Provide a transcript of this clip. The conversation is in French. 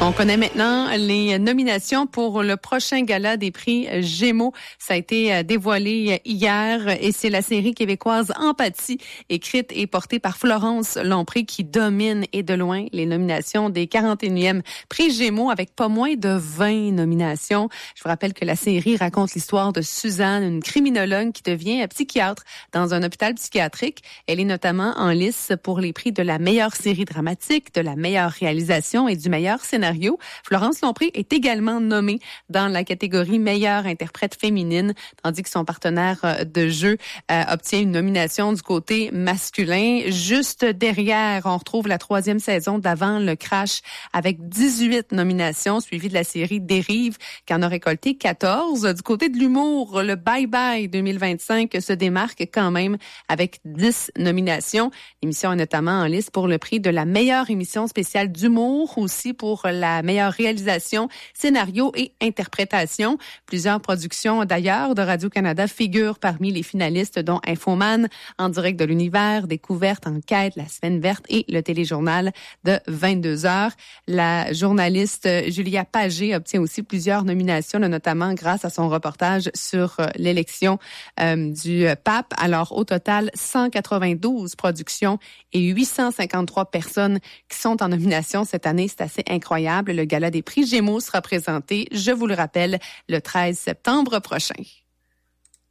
On connaît maintenant les nominations pour le prochain gala des prix Gémeaux. Ça a été dévoilé hier et c'est la série québécoise Empathie, écrite et portée par Florence Lompré, qui domine et de loin les nominations des 41e prix Gémeaux avec pas moins de 20 nominations. Je vous rappelle que la série raconte l'histoire de Suzanne, une criminologue qui devient psychiatre dans un hôpital psychiatrique. Elle est notamment en lice pour les prix de la meilleure série dramatique, de la meilleure réalisation et du meilleur scénario. Florence Lompré est également nommée dans la catégorie meilleure interprète féminine, tandis que son partenaire de jeu obtient une nomination du côté masculin. Juste derrière, on retrouve la 3e saison d'Avant le crash avec 18 nominations, suivie de la série Dérive qui en a récolté 14. Du côté de l'humour, le Bye Bye 2025 se démarque quand même avec 10 nominations. L'émission est notamment en lice pour le prix de la meilleure émission spéciale d'humour, aussi pour la meilleure réalisation, scénario et interprétation. Plusieurs productions d'ailleurs de Radio-Canada figurent parmi les finalistes, dont Infoman, En direct de l'univers, Découverte, Enquête, La Semaine verte et le téléjournal de 22h. La journaliste Julia Pagé obtient aussi plusieurs nominations, notamment grâce à son reportage sur l'élection du pape. Alors, au total, 192 productions et 853 personnes qui sont en nomination cette année. C'est assez incroyable. Le gala des prix Gémeaux sera présenté, je vous le rappelle, le 13 septembre prochain.